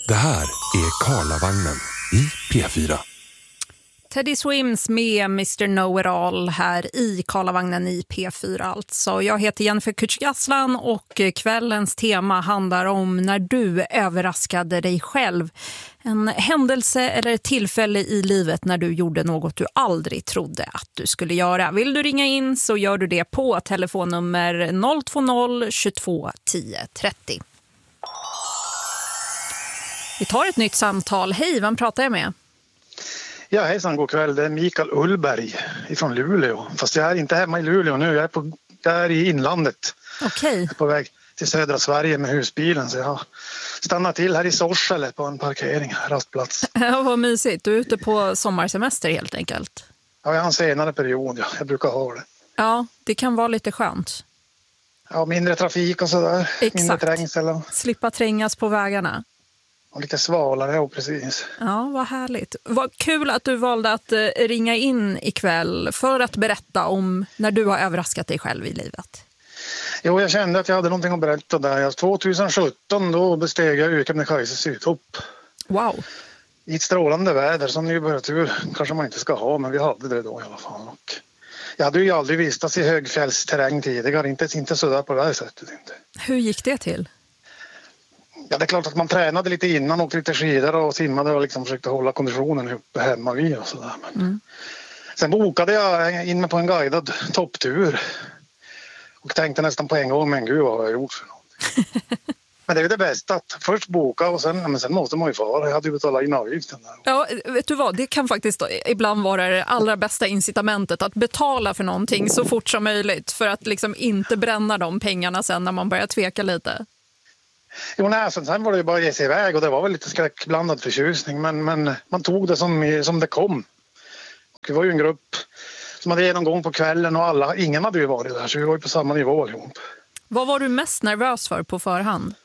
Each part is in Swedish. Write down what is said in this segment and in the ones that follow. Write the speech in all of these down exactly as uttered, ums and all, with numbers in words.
Det här är Karlavagnen i P fyra. Teddy Swims med mister Know-It-All här i Karlavagnen i P fyra alltså. Jag heter Jennifer Kücükaslan och kvällens tema handlar om när du överraskade dig själv. En händelse eller ett tillfälle i livet när du gjorde något du aldrig trodde att du skulle göra. Vill du ringa in så gör du det på telefonnummer noll två noll tjugotvå tio trettio. Vi tar ett nytt samtal. Hej, vem pratar jag med? Ja, hejsan, god kväll. Det är Mikael Ullberg från Luleå. Fast jag är inte hemma i Luleå nu. Jag är, på, jag är i inlandet. Okej. Jag är på väg till södra Sverige med husbilen. Så jag har stannat till här i Sorsele på en parkering, rastplats. Ja, vad mysigt. Du är ute på sommarsemester helt enkelt. Ja, jag har en senare period. Ja. Jag brukar ha det. Ja, det kan vara lite skönt. Ja, mindre trafik och sådär. Exakt. Mindre trängsel. Och... Slippa trängas på vägarna. Och lite svalare, ja, precis. Ja, vad härligt. Vad kul att du valde att ringa in ikväll för att berätta om när du har överraskat dig själv i livet. Jo, jag kände att jag hade någonting att berätta där. tjugohundrasjutton då besteg jag Kebnekaise Sydtopp. Wow. I ett strålande väder som nybörjartur kanske man inte ska ha, men vi hade det då i alla fall. Och jag hade ju aldrig vistats i högfjällsterräng tidigare, inte, inte sådär på det här sättet. Inte. Hur gick det till? Ja, det är klart att man tränade lite innan och lite skidor och simmade och liksom försökte hålla konditionen uppe hemma vid och sådär. Men mm. Sen bokade jag in mig på en guidad topptur och tänkte nästan på en gång, men gud vad har jag gjort för något. Men det är det bästa, att först boka och sen, men sen måste man ju fara. Jag hade ju betalat in avgiften där. Ja, vet du vad? Det kan faktiskt ibland vara det allra bästa incitamentet att betala för någonting så fort som möjligt för att liksom inte bränna de pengarna sen när man börjar tveka lite. Jo, nej, sen var det ju bara att ge sig iväg och det var väl lite skräckblandad förtjusning, men, men man tog det som, som det kom. Och det var ju en grupp som hade genomgång på kvällen och alla, ingen hade ju varit där, så vi var ju på samma nivå allihop. Vad var du mest nervös för på förhand?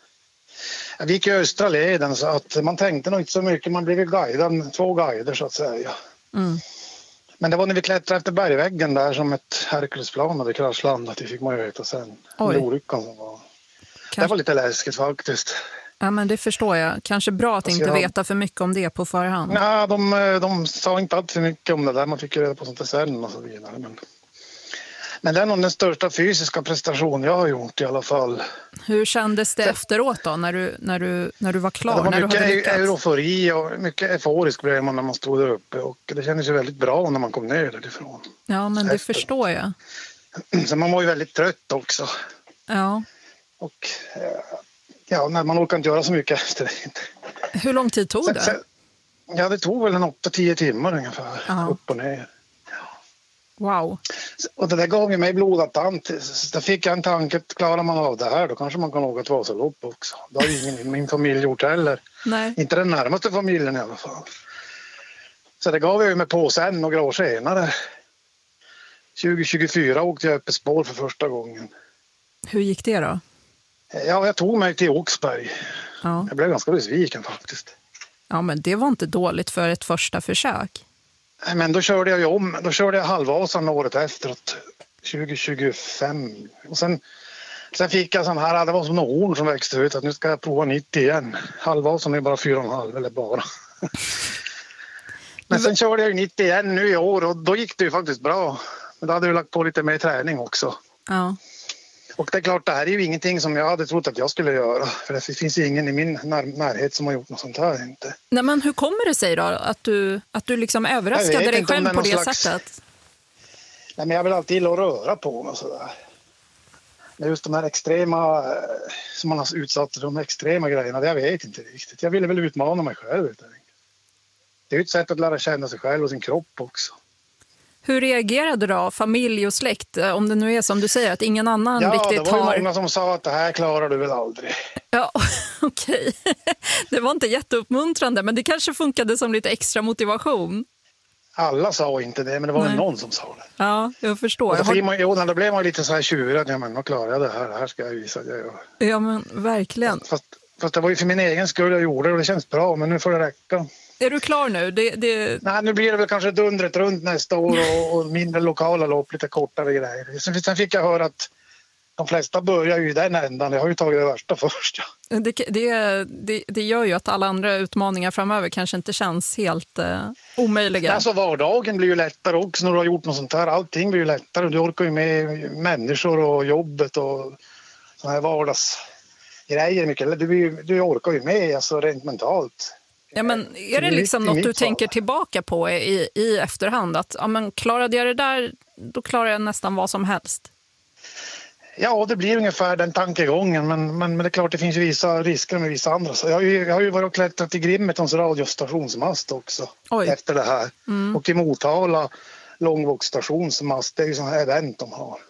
Vi gick i östra leden så att man tänkte nog inte så mycket, man blev guidad, två guider så att säga. Mm. Men det var när vi klättrade efter bergväggen där som ett Herkulesplan hade kraschlandat, det fick man ju veta sen. Oj. Den olyckan som var. Kanske... Det var lite läskigt faktiskt. Ja, men det förstår jag. Kanske bra att alltså, inte jag... veta för mycket om det på förhand. Nej, de, de sa inte allt för mycket om det där. Man fick ju reda på sånt där sen och så vidare. Men, men det är nog den största fysiska prestation jag har gjort i alla fall. Hur kändes det så... efteråt då, när du, när du, när du var klar? Det var när mycket du hade eufori och mycket euforisk blev man när man stod där uppe. Och det kändes ju väldigt bra när man kom ner därifrån. Ja, men det efter. förstår jag. Så man var ju väldigt trött också. Ja. Och ja, när man orkar inte göra så mycket efter det. Hur lång tid tog det? Sen, ja, det tog väl en åtta till tio timmar ungefär. Aha. Upp och ner. Ja. Wow. Och det där gav ju mig blodad tant. Då fick jag en tanke, klarar man av det här då kanske man kan åka ett Vasalopp också. Det har ju ingen min familj gjort heller. Nej. Inte den närmaste familjen i alla fall. Så det gav jag ju mig på sen några år senare. tjugo tjugofyra åkte jag upp ett spår för första gången. Hur gick det då? Ja, jag tog mig till Oxberg. Ja. Jag blev ganska besviken faktiskt. Ja, men det var inte dåligt för ett första försök. Men då körde jag ju om. Då körde jag halvvasan året efteråt. tjugo tjugofem. Och sen, sen fick jag sån här, det var som någon horn som växte ut. Att nu ska jag prova nittio igen. Halvvasan är bara fyra och en halv eller bara. Men sen körde jag ju nittio igen nu i år och då gick det ju faktiskt bra. Men då hade jag lagt på lite mer träning också. Ja. Och det är klart, det här är ju ingenting som jag hade trott att jag skulle göra. För det finns ingen i min när- närhet som har gjort något sånt här. Inte. Nej, men hur kommer det sig då att du, att du liksom överraskade dig själv på det slags... sättet? Nej, men jag vill alltid gilla att röra på mig och sådär. Men just de här extrema, som man har utsatt för, de extrema grejerna, det jag vet inte riktigt. Jag ville väl utmana mig själv. Helt enkelt. Det är ju ett sätt att lära känna sig själv och sin kropp också. Hur reagerade då familj och släkt, om det nu är som du säger att ingen annan ja, riktigt har... Ja, det var har... ju många som sa att det här klarar du väl aldrig. Ja, okej. Okay. Det var inte jätteuppmuntrande, men det kanske funkade som lite extra motivation. Alla sa inte det, men det var väl någon som sa det. Ja, jag förstår. Och då, man, jo, då blev man lite så här tjurig. Ja, men vad klarar jag det här? Det här ska jag visa att jag gör. Ja, men verkligen. Fast, fast det var ju för min egen skull jag gjorde det och det känns bra, men nu får det räcka. Är du klar nu? Det, det... Nej, nu blir det väl kanske dundret runt nästa år och, och mindre lokala lopp, lite kortare grejer. Sen, sen fick jag höra att de flesta börjar ju i den ändan. Jag har ju tagit det värsta först. Ja. Det, det, det, det gör ju att alla andra utmaningar framöver kanske inte känns helt eh, omöjliga. Alltså vardagen blir ju lättare också när du har gjort något sånt här. Allting blir ju lättare. Du orkar ju med människor och jobbet och såna här vardagsgrejer. Mycket. Du, du orkar ju med alltså rent mentalt. Ja, men är det liksom något du tänker tillbaka på i, i efterhand? Att ja, men klarade jag det där, då klarar jag nästan vad som helst. Ja, det blir ungefär den tankegången. Men, men, men det är klart, det finns ju vissa risker med vissa andra. Så jag, har ju, jag har ju varit och klättrat i Grimmetons radiostationsmast också. Oj. Efter det här. Mm. Och i Motala långvågsstationsmast. Det är ju sådana här event de har.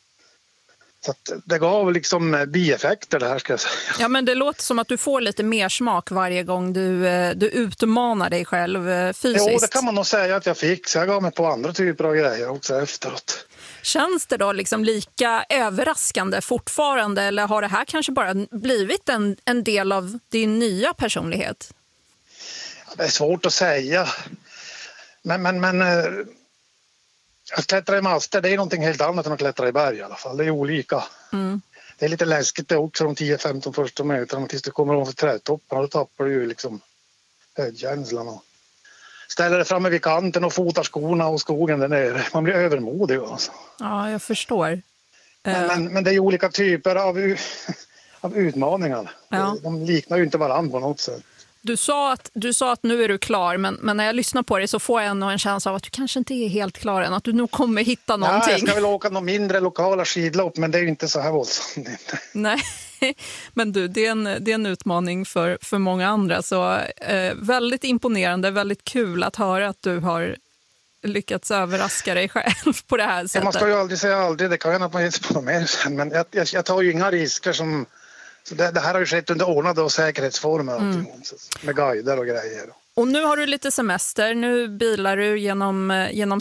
Så att det gav liksom bieffekter det här, ska jag säga. Ja, men det låter som att du får lite mer smak varje gång du, du utmanar dig själv fysiskt. Jo, det kan man nog säga att jag fick. Så jag gav mig på andra typer av grejer också efteråt. Känns det då liksom lika överraskande fortfarande, eller har det här kanske bara blivit en, en del av din nya personlighet? Ja, det är svårt att säga. Men... men, men att klättra i master, det är någonting helt annat än att klättra i berg i alla fall. Det är olika. Mm. Det är lite läskigt det också, de tio femton första meterna. Tills du kommer ovanför trädtopparna, då tappar du ju liksom höjdkänslan. Och ställer dig framme vid kanten och fotar skorna och skogen där nere. Man blir övermodig alltså. Ja, jag förstår. Men, uh. men, men det är olika typer av, av utmaningar. Ja. De liknar ju inte varandra på något sätt. Du sa, att, du sa att nu är du klar, men, men när jag lyssnar på dig så får jag ändå en känsla av att du kanske inte är helt klar än, att du nog kommer hitta någonting. Ja, jag ska väl åka några mindre lokala skidlopp, men det är ju inte så här våldsamt. Nej, men du, det är en, det är en utmaning för, för många andra, så eh, väldigt imponerande, väldigt kul att höra att du har lyckats överraska dig själv på det här sättet. Ja, man ska ju aldrig säga aldrig, det kan ju att man ger sig på mer sen, men jag, jag, jag tar ju inga risker som... Så det, det här har ju skett under ordnade och säkerhetsformer mm. med guider och grejer. Och nu har du lite semester, nu bilar du genom, genom